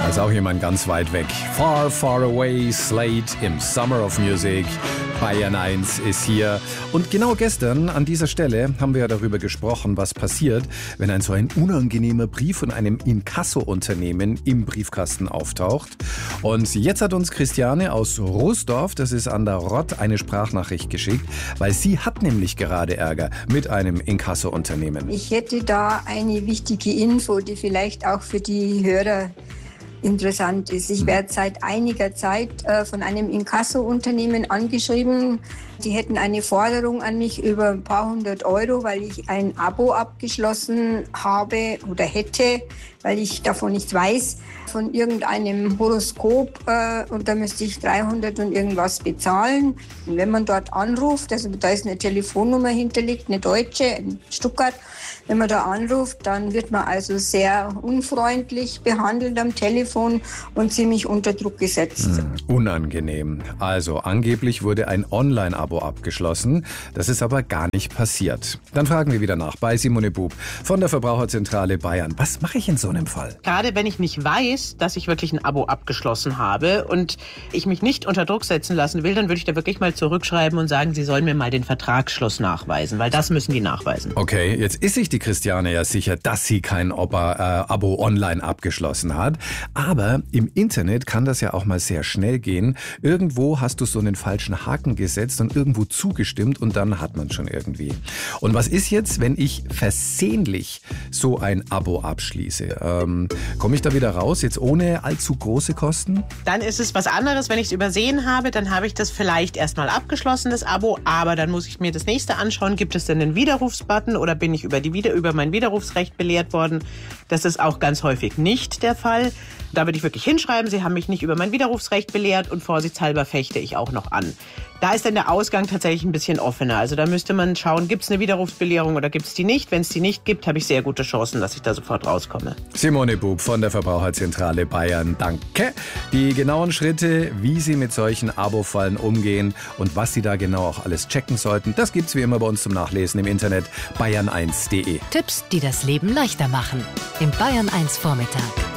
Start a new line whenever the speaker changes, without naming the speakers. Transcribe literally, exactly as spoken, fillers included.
Also auch jemand ganz weit weg. Far, far away, Slade im Summer of Music. Bayern eins ist hier. Und genau gestern an dieser Stelle haben wir ja darüber gesprochen, was passiert, wenn ein so ein unangenehmer Brief von einem Inkasso-Unternehmen im Briefkasten auftaucht. Und jetzt hat uns Christiane aus Rosdorf, das ist an der Rott, eine Sprachnachricht geschickt, weil sie hat nämlich gerade Ärger mit einem Inkasso-Unternehmen.
Ich hätte da eine wichtige Info, die vielleicht auch für die Hörer interessant ist. Ich werde seit einiger Zeit äh, von einem Inkasso-Unternehmen angeschrieben. Die hätten eine Forderung an mich über ein paar hundert Euro, weil ich ein Abo abgeschlossen habe oder hätte, weil ich davon nicht weiß, von irgendeinem Horoskop äh, und da müsste ich dreihundert und irgendwas bezahlen. Und wenn man dort anruft, also da ist eine Telefonnummer hinterlegt, eine deutsche, in Stuttgart, wenn man da anruft, dann wird man also sehr unfreundlich behandelt am Telefon und ziemlich unter Druck gesetzt.
Hm, unangenehm. Also angeblich wurde ein Online-Abo abgeschlossen. Das ist aber gar nicht passiert. Dann fragen wir wieder nach bei Simone Bub von der Verbraucherzentrale Bayern. Was mache ich in so einem Fall?
Gerade wenn ich nicht weiß, dass ich wirklich ein Abo abgeschlossen habe und ich mich nicht unter Druck setzen lassen will, dann würde ich da wirklich mal zurückschreiben und sagen, Sie sollen mir mal den Vertragsschluss nachweisen, weil das müssen die nachweisen.
Okay, jetzt ist sich die Christiane ja sicher, dass sie kein Opa, äh, Abo online abgeschlossen hat. Aber im Internet kann das ja auch mal sehr schnell gehen. Irgendwo hast du so einen falschen Haken gesetzt und irgendwo zugestimmt und dann hat man schon irgendwie. Und was ist jetzt, wenn ich versehentlich so ein Abo abschließe? Ähm, komme ich da wieder raus, jetzt ohne allzu große Kosten?
Dann ist es was anderes, wenn ich es übersehen habe, dann habe ich das vielleicht erstmal abgeschlossen, das Abo, aber dann muss ich mir das nächste anschauen. Gibt es denn einen Widerrufsbutton oder bin ich über die Wieder über mein Widerrufsrecht belehrt worden? Das ist auch ganz häufig nicht der Fall. Da würde ich wirklich hinschreiben, Sie haben mich nicht über mein Widerrufsrecht belehrt und vorsichtshalber fechte ich auch noch an. Da ist dann der Ausgang tatsächlich ein bisschen offener. Also da müsste man schauen, gibt es eine Widerrufsbelehrung oder gibt es die nicht? Wenn es die nicht gibt, habe ich sehr gute Chancen, dass ich da sofort rauskomme.
Simone Bub von der Verbraucherzentrale Bayern, danke. Die genauen Schritte, wie Sie mit solchen Abo-Fallen umgehen und was Sie da genau auch alles checken sollten, das gibt's wie immer bei uns zum Nachlesen im Internet bayern eins punkt de.
Tipps, die das Leben leichter machen. Im Bayern eins Vormittag.